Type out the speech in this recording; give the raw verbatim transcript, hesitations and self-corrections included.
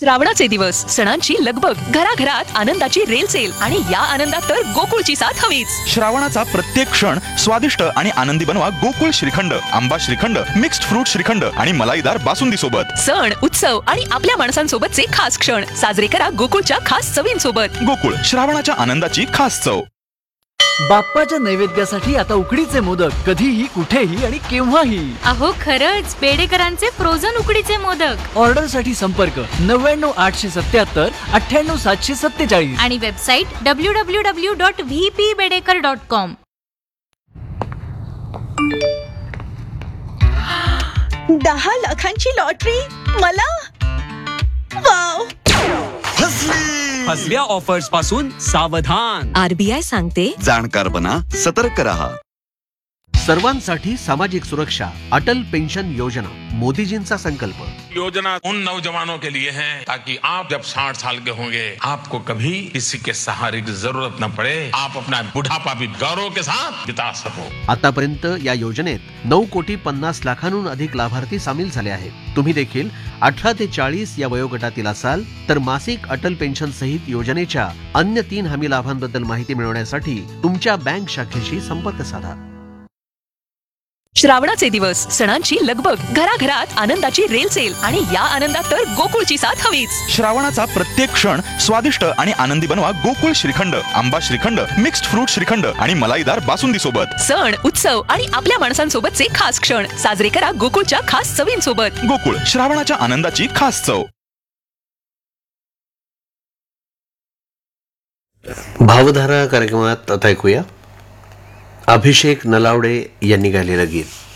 श्रावणाचे दिवस, सणांची लगबग, घराघरात आनंदाची रेलचेल आणि या आनंदात तर गोकुळची साथ हवीच. श्रावणाचा प्रत्येक क्षण स्वादिष्ट आणि आनंदी बनवा गोकुळ श्रीखंड, आंबा श्रीखंड, मिक्स्ड फ्रूट श्रीखंड आणि मलाईदार बासुंदी सोबत. सण, उत्सव आणि आपल्या माणसांसोबतचे खास क्षण साजरे करा गोकुळच्या खास चवींसोबत. गोकुळ, श्रावणाच्या आनंदाची खास चव. बाप्पाच्या नैवेद्यासाठी आता उकडीचे मोदक कधीही, कुठेही आणि केव्हाही. अहो खरंच, बेडेकरांचे फ्रोझन उकडीचे मोदक. ऑर्डर साठी संपर्क नव्याण्णव आठशे सत्याहत्तर अठ्ठ्याण्णव सातशे सत्तेचाळीस आणि website W W W dot V P Bedekar dot com. दहा लाखांची लॉटरी मला. वाव. फसव्या ऑफर्स पासून सावधान. आरबीआय सांगते, जाणकार बना, सतर्क रहा. सर्वांसाठी सामाजिक सुरक्षा, अटल पेंशन योजना, मोदीजींचा संकल्प. योजना उन नौजवानों के लिए है ताकि आप जब साठ साल के होंगे आपको कभी किसी के सहारे की जरूरत न पड़े. आप अपना बुढ़ापा भी गौरव के साथ बिता सको. आतापर्यंत या योजनेत नऊ कोटी पन्नास लाखांहून अधिक लाभार्थी सामील झाले आहेत. तुम्ही देखील अठरा ते चाळीस या वयोगटातील असाल तर मासिक अटल पेन्शन सहित योजनेच्या अन्य तीन हमी लाभांबद्दल माहिती मिळवण्यासाठी तुमच्या बँक शाखेशी संपर्क साधा. श्रावणाचे दिवस, सणांची लगबग, घराघरात आनंदाची रेलचेल आणि या आनंदात तर गोकुळची साथ हवीच. श्रावणाचा प्रत्येक क्षण स्वादिष्ट आणि आनंदी बनवा गोकुळ श्रीखंड, आंबा श्रीखंड, मिक्स्ड फ्रूट श्रीखंड आणि मलाईदार बासुंदी सोबत. सण, उत्सव आणि आपल्या माणसांसोबतचे खास क्षण साजरे करा गोकुळच्या खास चवींसोबत. गोकुळ, श्रावणाच्या आनंदाची खास चव. भावधारा कार्यक्रमात आता ऐकूया अभिषेक नलावडे यांनी गायलेलं गीत.